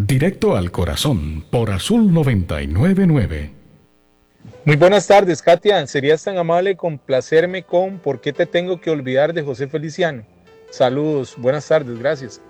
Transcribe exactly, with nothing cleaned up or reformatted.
directo al corazón por Azul noventa y nueve punto nueve. Muy buenas tardes, Katia. ¿Serías tan amable complacerme con ¿Por qué te tengo que olvidar de José Feliciano? Saludos, buenas tardes, gracias.